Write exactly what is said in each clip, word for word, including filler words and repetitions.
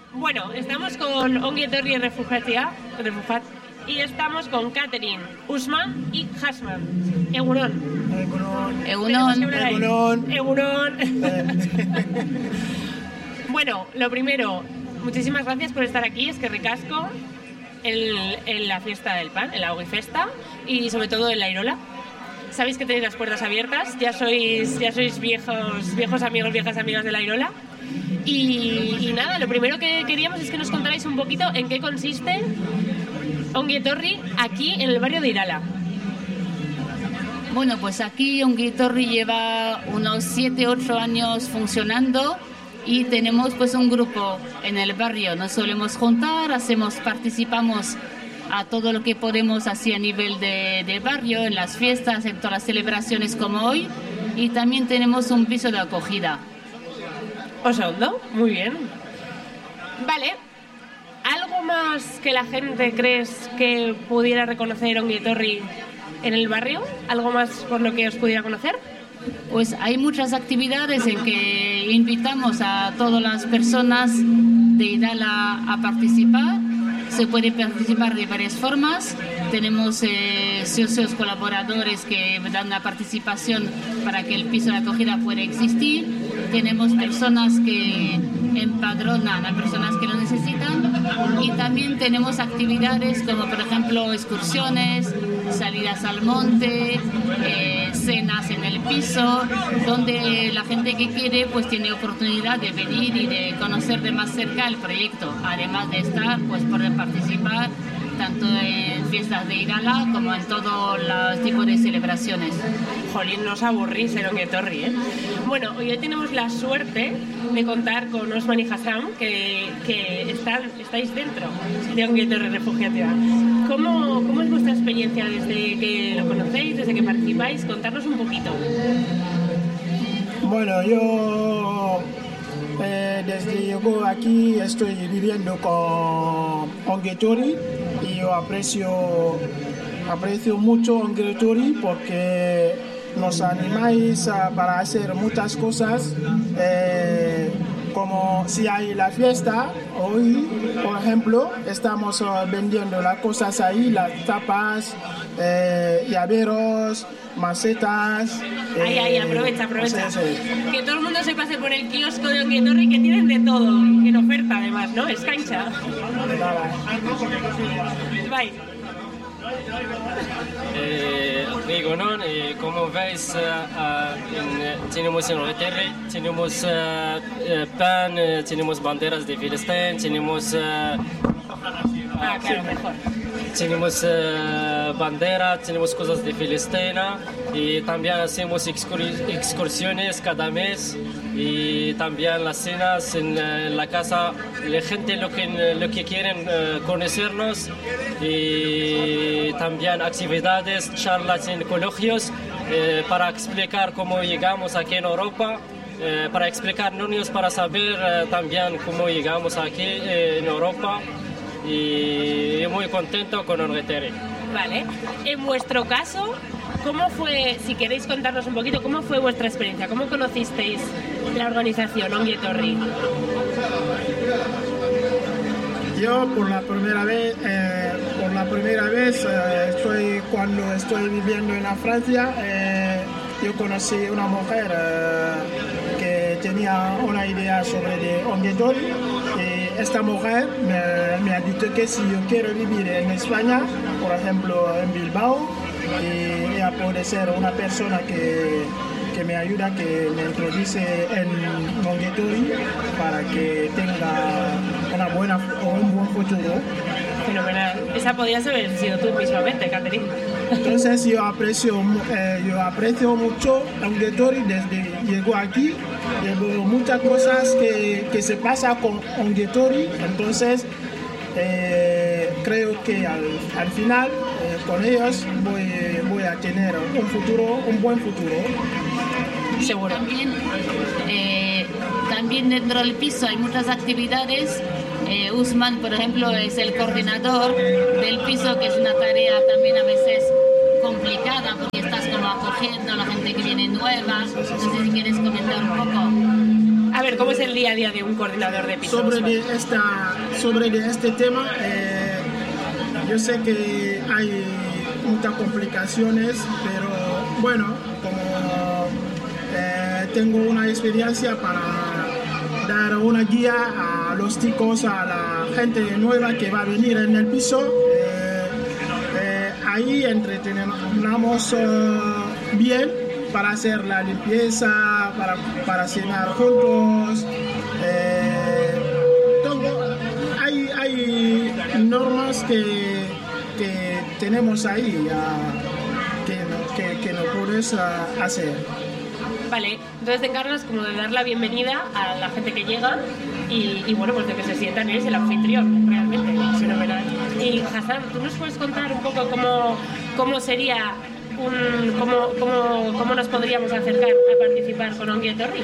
Bueno, estamos con Ongi Etorri Refugiatia, Refugiat, y estamos con Catherine, Usman y Hasman. Egunon. Egunon. Egunon. Egunon. Egunon. Bueno, lo primero, muchísimas gracias por estar aquí, es que ricasco en, en la fiesta del pan, en la Ogifesta, y sobre todo en la Irola. Sabéis que tenéis las puertas abiertas, ya sois, ya sois viejos, viejos amigos, viejas amigas de la Irola. Y, y nada, lo primero que queríamos es que nos contarais un poquito en qué consiste Ongi Etorri aquí en el barrio de Irala. Bueno, pues aquí Ongi Etorri lleva unos siete ocho años funcionando y tenemos pues un grupo en el barrio. Nos solemos juntar, hacemos, participamos a todo lo que podemos así a nivel de, de barrio, en las fiestas, en todas las celebraciones como hoy, y también tenemos un piso de acogida. Osondo, muy bien. Vale, ¿algo más que la gente crees que pudiera reconocer Ongi Etorri en el barrio? ¿Algo más por lo que os pudiera conocer? Pues hay muchas actividades en que invitamos a todas las personas de Irala a participar. Se puede participar de varias formas. Tenemos eh, socios colaboradores que dan la participación para que el piso de acogida pueda existir. Tenemos personas que empadronan a personas que lo necesitan y también tenemos actividades como por ejemplo excursiones, salidas al monte, eh, cenas en el piso, donde la gente que quiere pues tiene oportunidad de venir y de conocer de más cerca el proyecto, además de estar, pues poder participar tanto en fiestas de Irala como en todos los tipos de celebraciones. Jolín, no os aburrís en Ongi Etorri, ¿eh? Bueno, hoy tenemos la suerte de contar con Osman y Hassan, que, que están, estáis dentro de Ongi Etorri Refugiatia. ¿Cómo, ¿Cómo es vuestra experiencia desde que lo conocéis, desde que participáis? Contarnos un poquito. Bueno, yo eh, desde que llego aquí estoy viviendo con Ongi Etorri y yo aprecio, aprecio mucho Ongi Etorri porque nos animáis a, para hacer muchas cosas, eh, como si hay la fiesta, hoy, por ejemplo, estamos uh, vendiendo las cosas ahí, las tapas, eh, llaveros, macetas. Eh, ay, ay, aprovecha, aprovecha. Sí, sí. Que todo el mundo se pase por el kiosco de Ongi Etorri, que tienen de todo, en oferta además, ¿no? Es cancha. Bye. Eh, Egunon, eh, como veis, uh, uh, en, tenemos en Ongi Etorri, tenemos uh, uh, pan, uh, tenemos banderas de Filistén, tenemos... Uh, ah, claro, mejor. Tenemos uh, bandera, tenemos cosas de Filistina y también hacemos excursiones cada mes y también las cenas en, en la casa. La gente lo que, lo que quieren uh, conocernos y también actividades, charlas en colegios eh, para explicar cómo llegamos aquí en Europa. Eh, para explicar niños para saber eh, también cómo llegamos aquí eh, en Europa. Y muy contento con Ongi Etorri. Vale. En vuestro caso, ¿cómo fue, si queréis contarnos un poquito, cómo fue vuestra experiencia? ¿Cómo conocisteis la organización Ongi Etorri? Yo por la primera vez, eh, por la primera vez, eh, estoy, cuando estoy viviendo en la Francia, eh, yo conocí una mujer eh, que tenía una idea sobre de Ongi Etorri. Esta mujer me, me ha dicho que si yo quiero vivir en España, por ejemplo en Bilbao, y ella puede ser una persona que, que me ayuda, que me introduce en Ongi Etorri para que tenga una buena, un buen futuro. Fenomenal. Esa podrías haber sido tú mismamente, Catherine. Entonces yo aprecio, eh, yo aprecio mucho Ongi Etorri desde que llegó aquí. Llevo muchas cosas que, que se pasa con Ongi Etorri, entonces eh, creo que al, al final eh, con ellos voy, voy a tener un futuro, un buen futuro. Seguro. También, eh, también dentro del piso hay muchas actividades. Eh, Usman, por ejemplo, es el coordinador del piso, que es una tarea también a veces complicada porque estás como acogiendo a la gente que viene nueva. No sé si quieres comentar un poco. A ver, ¿cómo es el día a día de un coordinador de pisos? Sobre, de esta, sobre de este tema, eh, yo sé que hay muchas complicaciones, pero bueno, como eh, tengo una experiencia para dar una guía a los chicos, a la gente nueva que va a venir en el piso, eh, eh, ahí entretenemos uh, bien para hacer la limpieza, para, para cenar juntos. Eh, todo, hay, hay normas que, que tenemos ahí uh, que, que, que no puedes uh, hacer. Vale, entonces te encargas como de dar la bienvenida a la gente que llega y, y bueno, pues de que se sientan, eres el anfitrión, realmente, fenomenal. Y Hassan, ¿tú nos puedes contar un poco cómo, cómo sería, un, cómo, cómo, cómo nos podríamos acercar a participar con Ongi Etorri?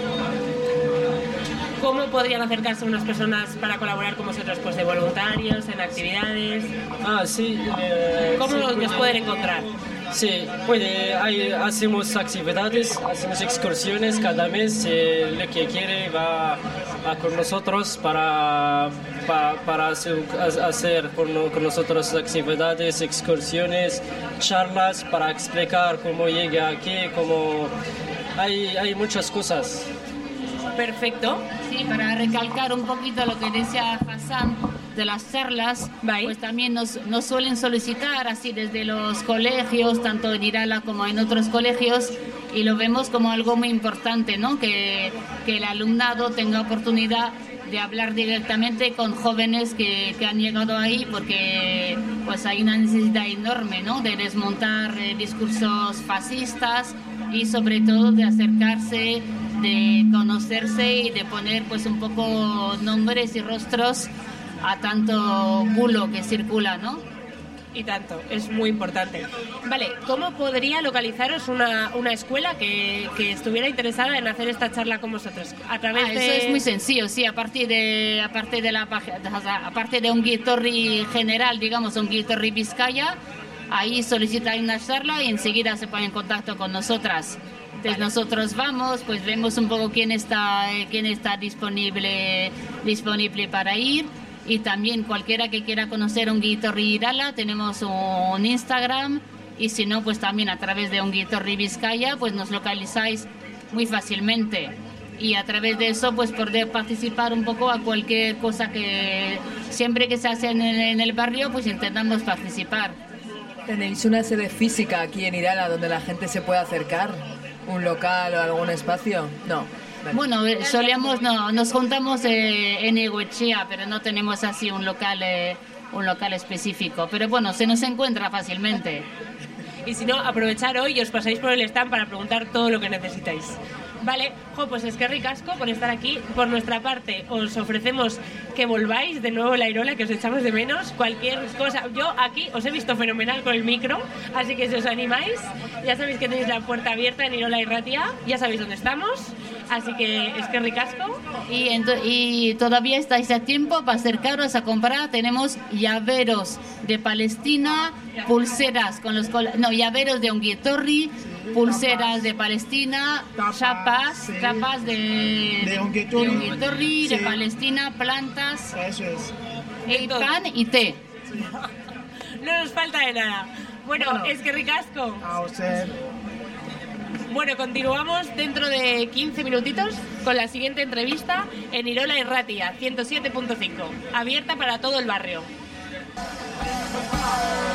¿Cómo podrían acercarse unas personas para colaborar con vosotros? Pues de voluntarios, en actividades. Ah, sí. Eh, ¿Cómo sí, nos puede, pueden encontrar? Sí, puede, hay, hacemos actividades, hacemos excursiones cada mes. Eh, el que quiere va a, con nosotros para, para, para hacer, hacer con, con nosotros actividades, excursiones, charlas para explicar cómo llega aquí, cómo hay, hay muchas cosas. Perfecto. Sí, para recalcar un poquito lo que decía Hassan de las charlas, Bye. pues también nos, nos suelen solicitar así desde los colegios, tanto en Irala como en otros colegios, y lo vemos como algo muy importante, ¿no? Que, que el alumnado tenga oportunidad de hablar directamente con jóvenes que, que han llegado ahí, porque pues hay una necesidad enorme, ¿no? De desmontar eh, discursos fascistas y sobre todo de acercarse, de conocerse y de poner pues un poco nombres y rostros a tanto bulo que circula, ¿no? Y tanto, es muy importante. Vale, ¿cómo podría localizaros una, una escuela que, que estuviera interesada en hacer esta charla con vosotros? A través Ah, de... Eso es muy sencillo, sí, a partir de, a partir de la página, aparte de Ongi Etorri general, digamos, Ongi Etorri Vizcaya, ahí solicitan una charla y enseguida se ponen en contacto con nosotras. Entonces vale. Nosotros vamos, pues vemos un poco quién está, quién está disponible, disponible para ir. Y también cualquiera que quiera conocer Ongi Etorri Irala, tenemos un Instagram, y si no, pues también a través de Ongi Etorri Vizcaya, pues nos localizáis muy fácilmente. Y a través de eso, pues poder participar un poco a cualquier cosa que siempre que se hace en el, en el barrio, pues intentamos participar. ¿Tenéis una sede física aquí en Irala donde la gente se pueda acercar? ¿Un local o algún espacio? No. Vale. Bueno, solíamos, no, nos juntamos eh, en Egoechea, pero no tenemos así un local, eh, un local específico. Pero bueno, se nos encuentra fácilmente. Y si no, aprovechar hoy y os pasáis por el stand para preguntar todo lo que necesitáis. Vale, jo, pues es que ricasco por estar aquí. Por nuestra parte, os ofrecemos que volváis de nuevo a la Irola, que os echamos de menos. Cualquier cosa, yo aquí os he visto fenomenal con el micro, así que si os animáis, ya sabéis que tenéis la puerta abierta en Irola y Ratia, ya sabéis dónde estamos. Así que es que ricasco. Y, ento- y todavía estáis a tiempo para acercaros a comprar. Tenemos llaveros de Palestina, pulseras con los col- no, llaveros de Ongi Etorri, pulseras de Palestina, Tapas, chapas, sí. tapas de, De Ongi Etorri. de, Ongi Etorri, de Sí. Palestina, plantas, Eso es. y pan y té. No nos falta de nada. Bueno, Bueno. es que ricasco. A usted. Bueno, continuamos dentro de quince minutitos con la siguiente entrevista en Irola y Ratia, ciento siete punto cinco, abierta para todo el barrio.